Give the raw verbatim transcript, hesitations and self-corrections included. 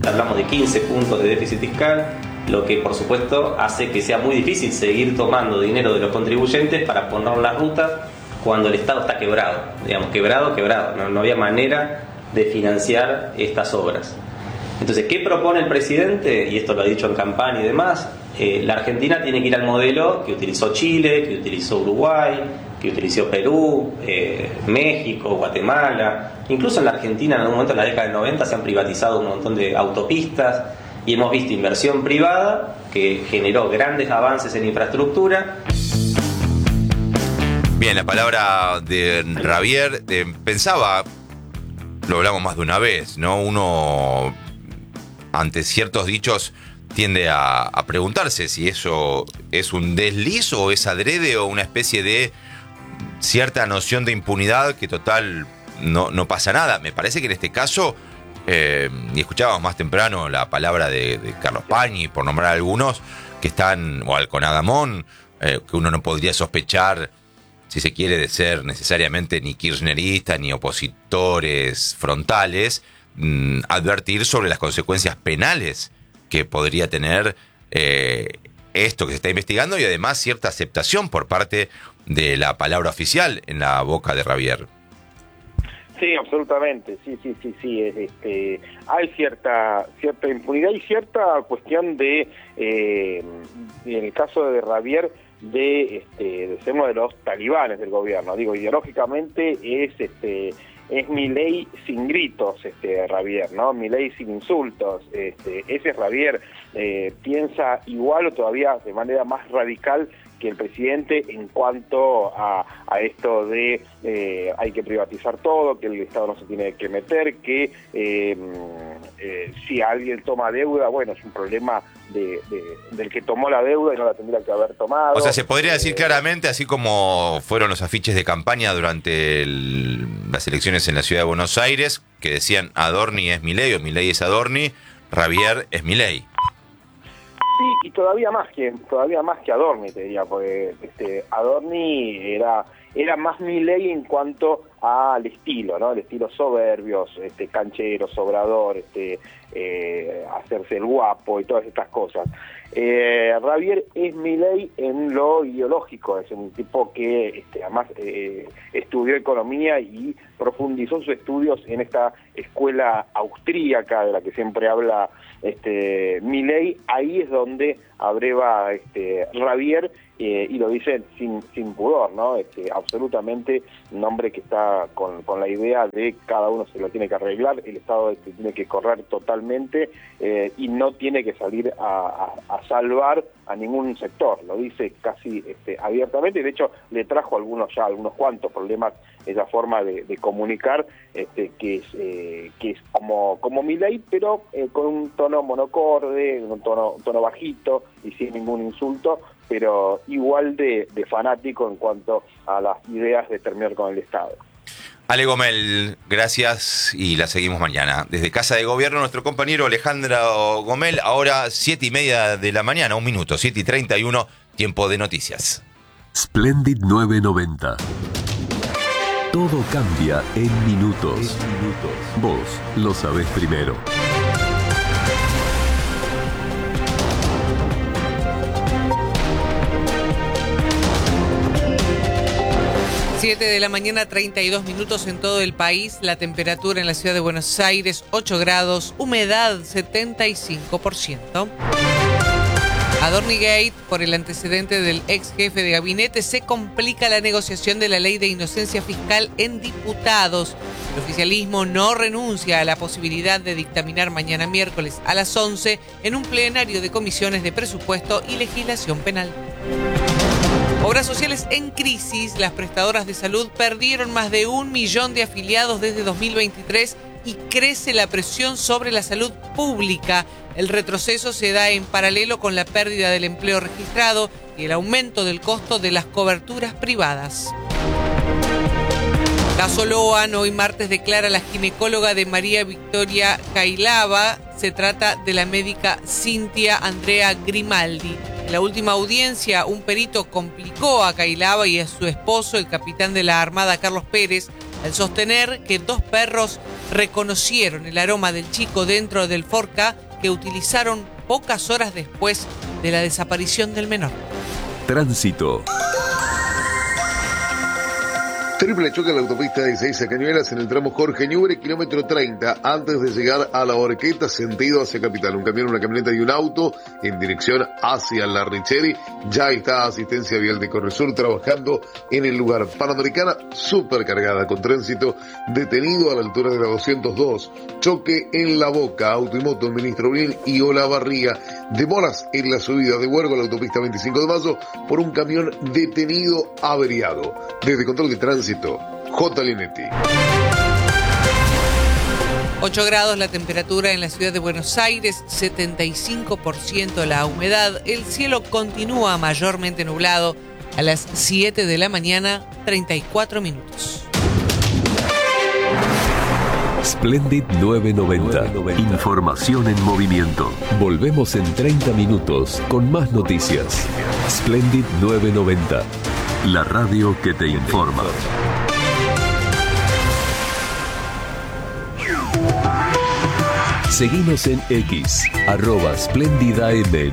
hablamos de quince puntos de déficit fiscal, lo que por supuesto hace que sea muy difícil seguir tomando dinero de los contribuyentes para poner la ruta cuando el Estado está quebrado, digamos, quebrado, quebrado, no, no había manera de financiar estas obras. Entonces, ¿qué propone el presidente? Y esto lo ha dicho en campaña y demás. Eh, la Argentina tiene que ir al modelo que utilizó Chile, que utilizó Uruguay, que utilizó Perú, eh, México, Guatemala. Incluso en la Argentina, en algún momento en la década del noventa, se han privatizado un montón de autopistas y hemos visto inversión privada que generó grandes avances en infraestructura. Bien, la palabra de Javier, de, pensaba, lo hablamos más de una vez, ¿no? Uno, ante ciertos dichos, tiende a, a preguntarse si eso es un desliz o es adrede o una especie de cierta noción de impunidad que total no, no pasa nada. Me parece que en este caso, eh, y escuchábamos más temprano la palabra de, de Carlos Pañi, por nombrar algunos, que están, o Alconadamón, eh, que uno no podría sospechar, si se quiere, de ser necesariamente ni kirchneristas ni opositores frontales, mmm, advertir sobre las consecuencias penales que podría tener eh, esto que se está investigando y además cierta aceptación por parte de la palabra oficial en la boca de Javier. Sí, absolutamente, sí, sí, sí, sí. Este, hay cierta cierta impunidad y cierta cuestión de, eh, en el caso de Javier, de, este, de ser uno de los talibanes del gobierno. Digo, ideológicamente es este es Milei sin gritos, este Javier, ¿no? Milei sin insultos. Este, ese Javier eh, piensa igual o todavía de manera más radical que el presidente en cuanto a, a esto de eh, hay que privatizar todo, que el Estado no se tiene que meter, que eh, eh, si alguien toma deuda, bueno, es un problema de, de, del que tomó la deuda y no la tendría que haber tomado. O sea, se podría decir eh, claramente, así como fueron los afiches de campaña durante el, las elecciones en la ciudad de Buenos Aires, que decían Adorni es Milei o Milei es Adorni, Javier es Milei. Sí, y todavía más que todavía más que Adorni, te diría, porque este, Adorni era era más Milei en cuanto al estilo, ¿no? El estilo soberbio, este, canchero, sobrador, este, eh, hacerse el guapo y todas estas cosas. Eh, Javier es Milei en lo ideológico, es un tipo que este, además eh, estudió economía y profundizó sus estudios en esta escuela austríaca de la que siempre habla este, Milei. Ahí es donde abreva este, Javier eh, y lo dice sin, sin pudor, ¿no? Este, absolutamente un hombre que está con, con la idea de cada uno se lo tiene que arreglar, el Estado este, tiene que correr totalmente eh, y no tiene que salir a, a, a salvar a ningún sector, lo dice casi este, abiertamente, y de hecho le trajo algunos ya, algunos cuantos problemas esa forma de, de comunicar, este, que es eh, que es como, como Milei, pero eh, con un tono monocorde, un tono, un tono bajito y sin ningún insulto, pero igual de, de fanático en cuanto a las ideas de terminar con el Estado. Ale Gomel, gracias y la seguimos mañana. Desde Casa de Gobierno, nuestro compañero Alejandro Gomel, ahora siete y media de la mañana, un minuto, siete y treinta y uno, tiempo de noticias. Splendid novecientos noventa. Todo cambia en minutos. En minutos. Vos lo sabés primero. siete de la mañana, treinta y dos minutos en todo el país. La temperatura en la ciudad de Buenos Aires, ocho grados. Humedad, setenta y cinco por ciento. Adornigate, por el antecedente del ex jefe de gabinete, se complica la negociación de la ley de inocencia fiscal en diputados. El oficialismo no renuncia a la posibilidad de dictaminar mañana miércoles a las once en un plenario de comisiones de presupuesto y legislación penal. Obras sociales en crisis. Las prestadoras de salud perdieron más de un millón de afiliados desde dos mil veintitrés y crece la presión sobre la salud pública. El retroceso se da en paralelo con la pérdida del empleo registrado y el aumento del costo de las coberturas privadas. Caso Loan, hoy martes declara la ginecóloga de María Victoria Cailaba. Se trata de la médica Cintia Andrea Grimaldi. En la última audiencia, un perito complicó a Cailaba y a su esposo, el capitán de la Armada Carlos Pérez, al sostener que dos perros reconocieron el aroma del chico dentro del Forca que utilizaron pocas horas después de la desaparición del menor. Tránsito. Triple choque en la autopista dieciséis a Cañuelas en el tramo Jorge Ñubre, kilómetro treinta, antes de llegar a la Horqueta, sentido hacia Capital. Un camión, una camioneta y un auto en dirección hacia la Richeri. Ya está Asistencia Vial de Corresur trabajando en el lugar. Panamericana supercargada con tránsito detenido a la altura de la doscientos dos. Choque en La Boca, auto y moto en Ministro Blin y Olavarría. Demoras en la subida de Huergo a la autopista veinticinco de mayo por un camión detenido averiado. Desde Control de Tránsito, J. Linetti. ocho grados la temperatura en la ciudad de Buenos Aires, setenta y cinco por ciento la humedad. El cielo continúa mayormente nublado. A las siete de la mañana, treinta y cuatro minutos. Splendid novecientos noventa. Información en movimiento. Volvemos en treinta minutos con más noticias. Splendid novecientos noventa. La radio que te informa. Seguinos en X, arroba Splendid A M.